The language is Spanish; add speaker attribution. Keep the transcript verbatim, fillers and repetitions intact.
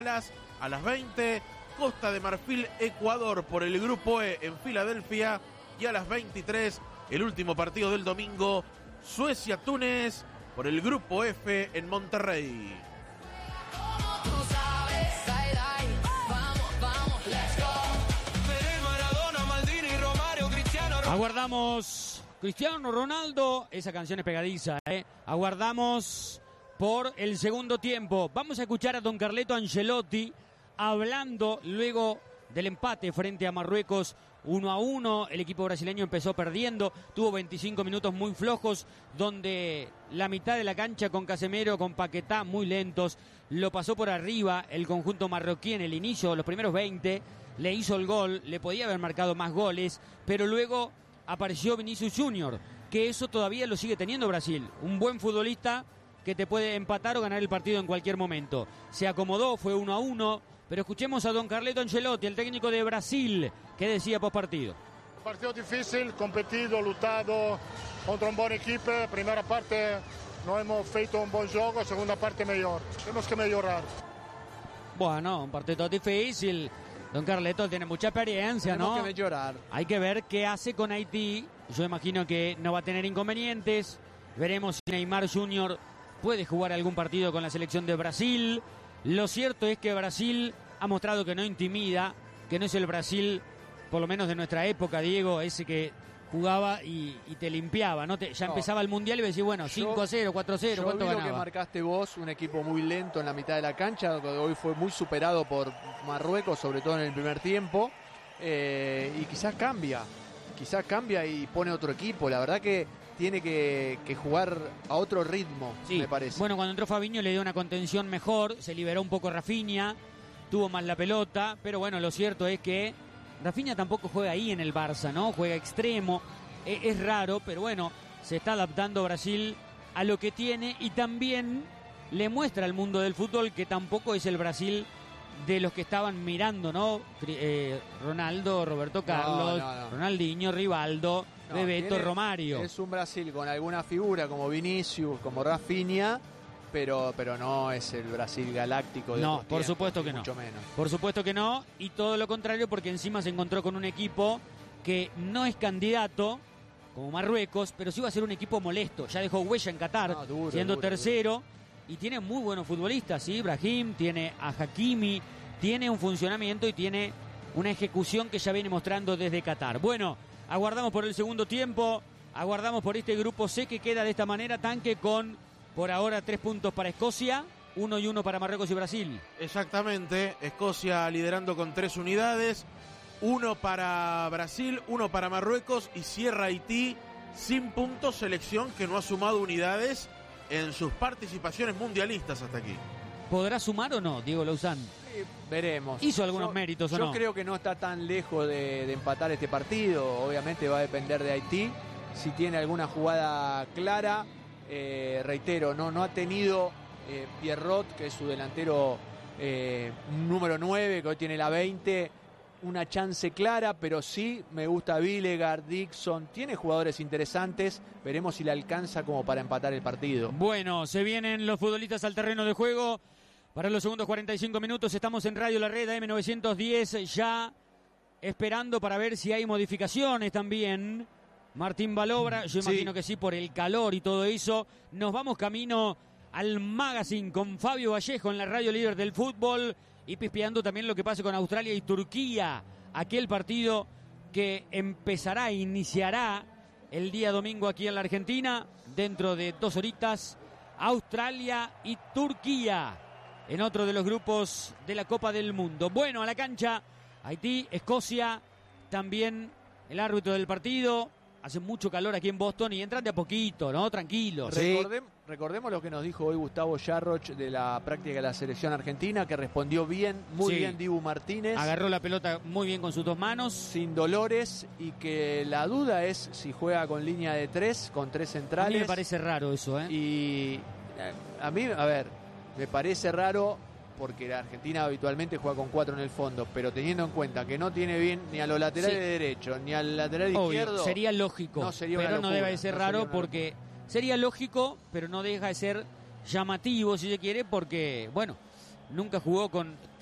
Speaker 1: A las veinte, Costa de Marfil, Ecuador por el Grupo E en Filadelfia. Y a las veintitrés, el último partido del domingo, Suecia-Túnez por el Grupo F en Monterrey.
Speaker 2: Aguardamos Cristiano Ronaldo, esa canción es pegadiza, ¿eh? Aguardamos por el segundo tiempo. Vamos a escuchar a don Carleto Ancelotti hablando luego del empate frente a Marruecos uno a uno. El equipo brasileño empezó perdiendo, tuvo veinticinco minutos muy flojos, donde la mitad de la cancha con Casemiro, con Paquetá muy lentos, lo pasó por arriba el conjunto marroquí en el inicio, los primeros veinte, le hizo el gol, le podía haber marcado más goles, pero luego apareció Vinicius Junior, que eso todavía lo sigue teniendo Brasil, un buen futbolista que te puede empatar o ganar el partido en cualquier momento. Se acomodó, fue uno a uno, pero escuchemos a don Carleto Ancelotti, el técnico de Brasil, que decía post partido.
Speaker 3: Partido difícil, competido, lutado contra un buen equipo. Primera parte no hemos feito un buen juego, segunda parte mejor. Tenemos que mejorar.
Speaker 2: Bueno, un partido difícil. Don Carleto tiene mucha experiencia,
Speaker 4: Tenemos
Speaker 2: ¿no?
Speaker 4: que mejorar.
Speaker 2: Hay que ver qué hace con Haití. Yo imagino que no va a tener inconvenientes. Veremos si Neymar Junior puede jugar algún partido con la selección de Brasil. Lo cierto es que Brasil ha mostrado que no intimida, que no es el Brasil, por lo menos de nuestra época, Diego, ese que jugaba y, y te limpiaba, ¿no? Te, ya
Speaker 4: No.
Speaker 2: empezaba el Mundial y decís, bueno, cinco a cero, cuatro a cero,
Speaker 4: Yo
Speaker 2: ¿cuánto
Speaker 4: vi lo que
Speaker 2: ganaba?
Speaker 4: marcaste vos, un equipo muy lento en la mitad de la cancha, que hoy fue muy superado por Marruecos, sobre todo en el primer tiempo, eh, y quizás cambia, quizás cambia y pone otro equipo. La verdad que tiene que, que jugar a otro ritmo,
Speaker 2: Sí.
Speaker 4: me parece.
Speaker 2: Bueno, cuando entró Fabinho le dio una contención mejor, se liberó un poco Rafinha, tuvo más la pelota, pero bueno, lo cierto es que Rafinha tampoco juega ahí en el Barça, ¿no? Juega extremo, es, es raro, pero bueno, se está adaptando Brasil a lo que tiene y también le muestra al mundo del fútbol que tampoco es el Brasil de los que estaban mirando, ¿no? Eh, Ronaldo, Roberto Carlos,
Speaker 4: no, no.
Speaker 2: Ronaldinho, Rivaldo,
Speaker 4: No,
Speaker 2: Bebeto,
Speaker 4: tiene-
Speaker 2: Romario.
Speaker 4: Es un Brasil con alguna figura como Vinicius, como Rafinha, pero, pero no es el Brasil galáctico de
Speaker 2: No,
Speaker 4: otros
Speaker 2: por
Speaker 4: tiempos,
Speaker 2: supuesto
Speaker 4: ni
Speaker 2: que no.
Speaker 4: mucho menos.
Speaker 2: Por supuesto que no, y todo lo contrario, porque encima se encontró con un equipo que no es candidato, como Marruecos, pero sí va a ser un equipo molesto. Ya dejó huella en Qatar,
Speaker 4: No, duro,
Speaker 2: siendo
Speaker 4: duro,
Speaker 2: tercero, y tiene muy buenos futbolistas, ¿sí? Brahim, tiene a Hakimi, tiene un funcionamiento y tiene una ejecución que ya viene mostrando desde Qatar. Bueno, aguardamos por el segundo tiempo, aguardamos por este grupo C que queda de esta manera, tanque con, por ahora, tres puntos para Escocia, uno y uno para Marruecos y Brasil.
Speaker 1: Exactamente, Escocia liderando con tres unidades, uno para Brasil, uno para Marruecos y cierra Haití sin puntos, selección que no ha sumado unidades en sus participaciones mundialistas hasta aquí.
Speaker 2: ¿Podrá sumar o no, Diego Lauzán?
Speaker 4: Eh, Veremos.
Speaker 2: ¿Hizo algunos
Speaker 4: Yo-
Speaker 2: méritos o
Speaker 4: yo
Speaker 2: no?
Speaker 4: creo que no está tan lejos de, de empatar este partido. Obviamente va a depender de Haití. Si tiene alguna jugada clara, eh, reitero, no, no ha tenido eh, Pierrot, que es su delantero eh, número nueve, que hoy tiene la veinte, una chance clara, pero sí me gusta Vilegar, Dixon, tiene jugadores interesantes. Veremos si le alcanza como para empatar el partido.
Speaker 2: Bueno, se vienen los futbolistas al terreno de juego para los segundos cuarenta y cinco minutos. Estamos en Radio La Red A M novecientos diez, ya esperando para ver si hay modificaciones también. Martín Balobra, yo
Speaker 4: Sí.
Speaker 2: imagino que sí, por el calor y todo eso. Nos vamos camino al magazine con Fabio Vallejo en la radio líder del fútbol y pispeando también lo que pase con Australia y Turquía. Aquel partido que empezará, iniciará el día domingo aquí en la Argentina, dentro de dos horitas, Australia y Turquía, en otro de los grupos de la Copa del Mundo. Bueno, a la cancha, Haití, Escocia, también el árbitro del partido. Hace mucho calor aquí en Boston y entran de a poquito, ¿no? Tranquilos.
Speaker 4: Recordem- recordemos lo que nos dijo hoy Gustavo Yarroch de la práctica de la selección argentina, que respondió bien, muy
Speaker 2: Sí.
Speaker 4: bien Dibu Martínez,
Speaker 2: Agarró la pelota muy bien con sus dos manos.
Speaker 4: sin dolores, y que la duda es si juega con línea de tres, con tres
Speaker 2: A mí
Speaker 4: centrales.
Speaker 2: me parece raro eso, ¿eh?
Speaker 4: Y eh, a mí, a ver, me parece raro porque la Argentina habitualmente juega con cuatro en el fondo, pero teniendo en cuenta que no tiene bien ni a los laterales
Speaker 2: Sí.
Speaker 4: derechos ni al lateral
Speaker 2: Obvio,
Speaker 4: izquierdo,
Speaker 2: sería lógico,
Speaker 4: no sería una
Speaker 2: pero no
Speaker 4: locura,
Speaker 2: debe de ser
Speaker 4: no
Speaker 2: raro
Speaker 4: sería una
Speaker 2: porque sería lógico, pero no deja de ser llamativo, si se quiere, porque, bueno, nunca jugó con